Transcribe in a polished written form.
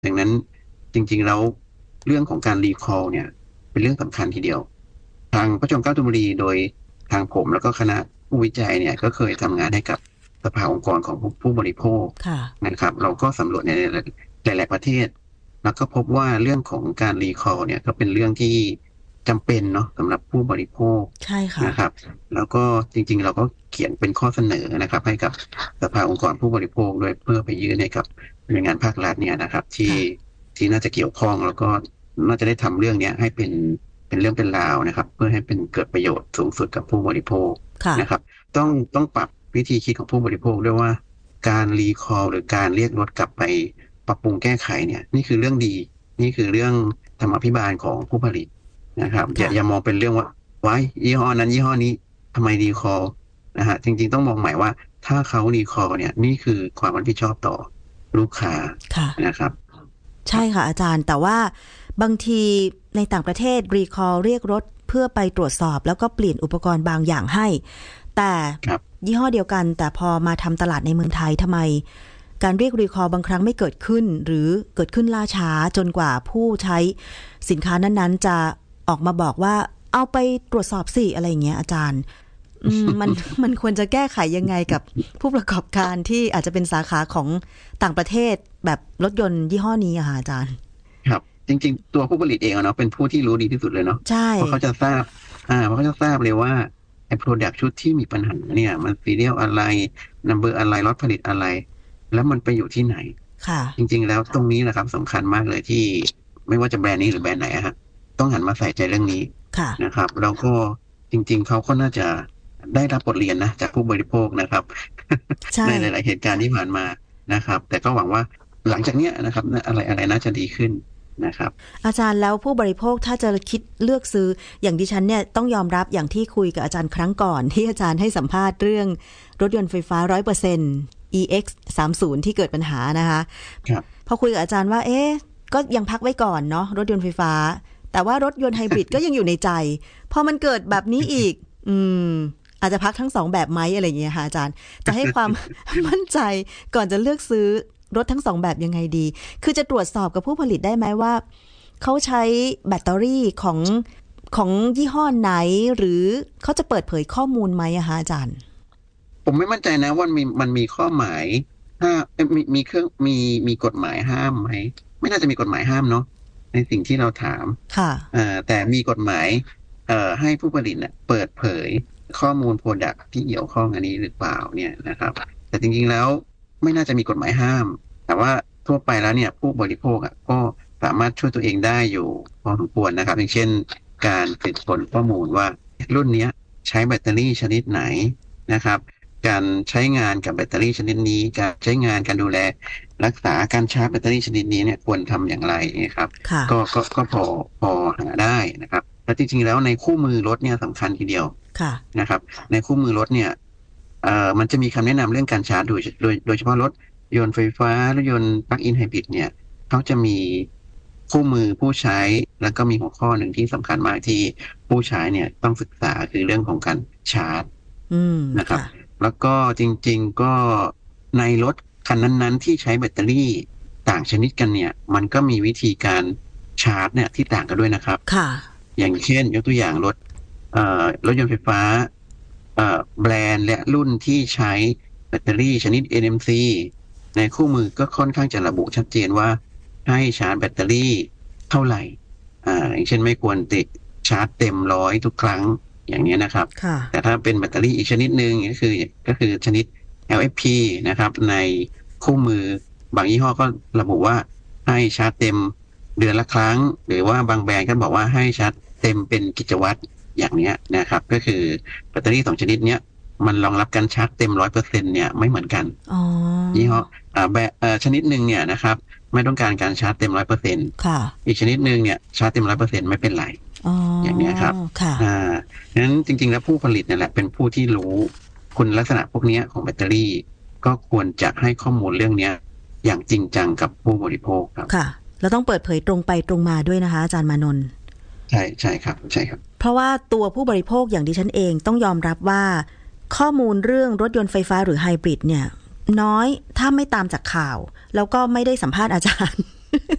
ดังนั้นจริงๆแล้วเรื่องของการรีคอลเนี่ยเป็นเรื่องสำคัญทีเดียวทางพระจอมเกล้าธนบุรีโดยทางผมแล้วก็คณะผู้วิจัยเนี่ยก็เคยทำงานให้กับสภาองค์กรของผู้บริโภคนะครับเราก็สำรวจในหลายๆประเทศแล้วก็พบว่าเรื่องของการรีคอลเนี่ยก็เป็นเรื่องที่จำเป็นเนาะสำหรับผู้บริโภคใช่ค่ะนะครับแล้วก็จริงๆเราก็เขียนเป็นข้อเสนอนะครับให้กับสภาองค์กรผู้บริโภคโดยเพื่อไปยื่นให้กับหน่วยงานภาครัฐเนี่ยนะครับที่น่าจะเกี่ยวข้องแล้วก็น่าจะได้ทำเรื่องนี้ให้เป็นเรื่องเป็นราวนะครับเพื่อให้เป็นเกิดประโยชน์สูงสุดกับผู้บริโภคนะครับต้องปรับวิธีคิดของผู้บริโภคด้วยว่าการรีคอลหรือการเรียกรถกลับไปปรับปรุงแก้ไขเนี่ยนี่คือเรื่องดีนี่คือเรื่องธรรมาภิบาลของผู้ผลิตนะครับอย่ามองเป็นเรื่องว่าไว้ยี่ห้อนั้นยี่ห้อนี้ทำไมรีคอลนะฮะจริงๆต้องมองใหม่ว่าถ้าเขารีคอลเนี่ยนี่คือความรับผิดชอบต่อลูกค้านะครับใช่ค่ะอาจารย์แต่ว่าบางทีในต่างประเทศรีคอลเรียกรถเพื่อไปตรวจสอบแล้วก็เปลี่ยนอุปกรณ์บางอย่างให้แต่ยี่ห้อเดียวกันแต่พอมาทำตลาดในเมืองไทยทำไมการเรียกรีคอลบางครั้งไม่เกิดขึ้นหรือเกิดขึ้นล่าช้าจนกว่าผู้ใช้สินค้านั้นๆจะออกมาบอกว่าเอาไปตรวจสอบสิอะไรอย่างเงี้ยอาจารย์มันควรจะแก้ไขยังไงกับผู้ประกอบการที่อาจจะเป็นสาขาของต่างประเทศแบบรถยนต์ยี่ห้อนี้อะค่ะอาจารย์ครับจริงๆตัวผู้ผลิตเองเนาะเป็นผู้ที่รู้ดีที่สุดเลยเนาะใช่เพราะเขาจะทราบเลยว่าไอ้ product ชุดที่มีปัญหาเนี่ยมันซีเรียลอะไรนัมเบอร์อะไรล็อตผลิตอะไรแล้วมันไปอยู่ที่ไหนค่ะจริงๆแล้วตรงนี้นะครับสำคัญมากเลยที่ไม่ว่าจะแบรนด์นี้หรือแบรนด์ไหนฮะต้องหันมาใส่ใจเรื่องนี้นะครับแล้วก็จริงๆเขาก็น่าจะได้รับบทเรียนนะจากผู้บริโภคนะครับในหลายๆเหตุการณ์ที่ผ่านมานะครับแต่ก็หวังว่าหลังจากนี้นะครับอะไรน่าจะดีขึ้นนะครับอาจารย์แล้วผู้บริโภคถ้าจะคิดเลือกซื้ออย่างดิฉันเนี่ยต้องยอมรับอย่างที่คุยกับอาจารย์ครั้งก่อนที่อาจารย์ให้สัมภาษณ์เรื่องรถยนต์ไฟฟ้า 100% EX30 ที่เกิดปัญหานะคะพอคุยกับอาจารย์ว่าก็ยังพักไว้ก่อนเนาะรถยนต์ไฟฟ้าแต่ว่ารถยนต์ไฮบริดก็ยังอยู่ในใจพอมันเกิดแบบนี้อีกอาจจะพักทั้งสองแบบไหมอะไรอย่างเงี้ยค่ะอาจารย์จะให้ความ มั่นใจก่อนจะเลือกซื้อรถทั้งสองแบบยังไงดีคือจะตรวจสอบกับผู้ผลิตได้ไหมว่าเขาใช้แบตเตอรี่ของยี่ห้อไหนหรือเขาจะเปิดเผยข้อมูลไหมอะคะอาจารย์ผมไม่มั่นใจนะว่ามันมีข้อหมายห้ามมีเครื่องมีกฎหมายห้ามไหมไม่น่าจะมีกฎหมายห้ามเนาะในสิ่งที่เราถามค่ะแต่มีกฎหมายให้ผู้ผลิตเนี่ยเปิดเผยข้อมูล product ที่เกี่ยวข้องอันนี้หรือเปล่าเนี่ยนะครับแต่จริงๆแล้วไม่น่าจะมีกฎหมายห้ามแต่ว่าทั่วไปแล้วเนี่ยผู้บริโภคก็สามารถช่วยตัวเองได้อยู่พอสมควรนะครับอย่างเช่นการสืบค้นข้อมูลว่ารุ่นนี้ใช้แบตเตอรี่ชนิดไหนนะครับการใช้งานกับแบตเตอรี่ชนิดนี้การใช้งานการดูแลรักษาการชาร์จแบตเตอรี่ชนิดนี้เนี่ยควรทำอย่างไรนะครับก็พอหาได้นะครับแต่จริงๆแล้วในคู่มือรถเนี่ยสำคัญทีเดียวนะครับในคู่มือรถเนี่ยมันจะมีคำแนะนำเรื่องการชาร์จโดยเฉพาะรถยนต์ไฟฟ้ารถยนต์ปลั๊กอินไฮบริดเนี่ยเขาจะมีคู่มือผู้ใช้แล้วก็มีหัวข้อหนึ่งที่สำคัญมากที่ผู้ใช้เนี่ยต้องศึกษาคือเรื่องของการชาร์จนะครับแล้วก็จริงๆก็ในรถคันนั้นๆที่ใช้แบตเตอรี่ต่างชนิดกันเนี่ยมันก็มีวิธีการชาร์จเนี่ยที่ต่างกันด้วยนะครับอย่างเช่นยกตัวอย่างรถยนต์ไฟฟ้าแบรนด์และรุ่นที่ใช้แบตเตอรี่ชนิด NMC ในคู่มือก็ค่อนข้างจะระบุชัดเจนว่าให้ชาร์จแบตเตอรี่เท่าไหร่อย่างเช่นไม่ควรติดชาร์จเต็ม100ทุกครั้งอย่างนี้นะครับแต่ถ้าเป็นแบตเตอรี่อีกชนิดหนึ่งก็คือชนิด LFP นะครับในคู่มือบางยี่ห้อก็ระบุว่าให้ชาร์จเต็มเดือนละครั้งหรือว่าบางแบรนด์ก็บอกว่าให้ชาร์จเต็มเป็นกิจวัตรอย่างนี้นะครับก็คือแบตเตอรี่2ชนิดเนี้ยมันรองรับการชาร์จเต็ม 100% เนี่ยไม่เหมือนกันยี่ห้อชนิดหนึ่งเนี่ยนะครับไม่ต้องการการชาร์จเต็ม 100% อีกชนิดหนึ่งเนี่ยชาร์จเต็ม 100% ไม่เป็นไรอย่างนี้ครับงั้นจริงๆแล้วผู้ผลิตเนี่ยแหละเป็นผู้ที่รู้คุณลักษณะพวกนี้ของแบตเตอรี่ก็ควรจะให้ข้อมูลเรื่องนี้อย่างจริงจังกับผู้บริโภคครับค่ะเราต้องเปิดเผยตรงไปตรงมาด้วยนะคะอาจารย์มานนท์ใช่ครับเพราะว่าตัวผู้บริโภคอย่างดิฉันเองต้องยอมรับว่าข้อมูลเรื่องรถยนต์ไฟฟ้าหรือไฮบริดเนี่ยน้อยถ้าไม่ตามจากข่าวแล้วก็ไม่ได้สัมภาษณ์อาจารย์